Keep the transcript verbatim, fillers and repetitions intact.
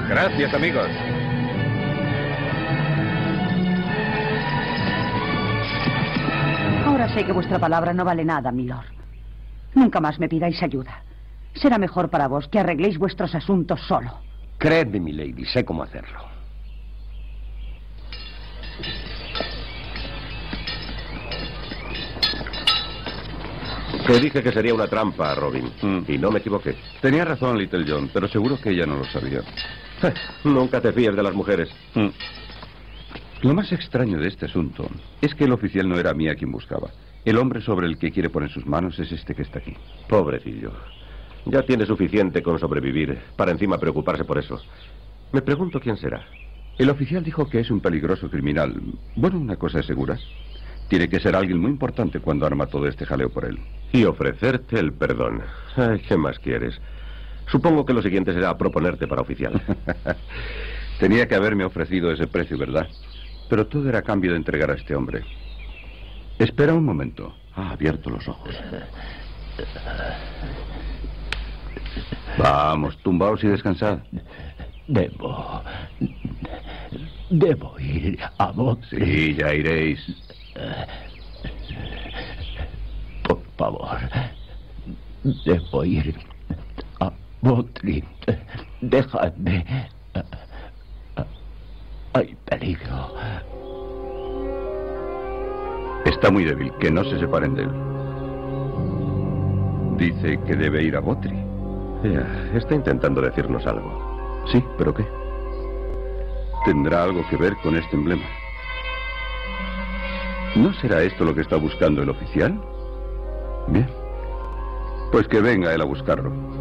Gracias, amigos. Ahora sé que vuestra palabra no vale nada, milord. Nunca más me pidáis ayuda. Será mejor para vos que arregléis vuestros asuntos solo. Creedme, milady, sé cómo hacerlo. Te dije que sería una trampa, Robin. Mm. Y no me equivoqué. Tenía razón, Little John, pero seguro que ella no lo sabía. Nunca te fíes de las mujeres. Mm. Lo más extraño de este asunto es que el oficial no era a mí a quien buscaba. El hombre sobre el que quiere poner sus manos es este que está aquí. Pobrecillo. Ya tiene suficiente con sobrevivir para encima preocuparse por eso. Me pregunto quién será. El oficial dijo que es un peligroso criminal. Bueno, una cosa es segura. Tiene que ser alguien muy importante cuando arma todo este jaleo por él. Y ofrecerte el perdón. Ay, ¿qué más quieres? Supongo que lo siguiente será proponerte para oficial. Tenía que haberme ofrecido ese precio, ¿verdad? Pero todo era a cambio de entregar a este hombre. Espera un momento. Ha abierto los ojos. Vamos, tumbaos y descansad. Debo... Debo ir a Montreal. Sí, ya iréis. Por favor, debo ir a Montreal. Dejadme. Hay peligro. Está muy débil, que no se separen de él. Dice que debe ir a Botry. Ya, está intentando decirnos algo. Sí, ¿pero qué? ¿Tendrá algo que ver con este emblema? ¿No será esto lo que está buscando el oficial? Bien. Pues que venga él a buscarlo.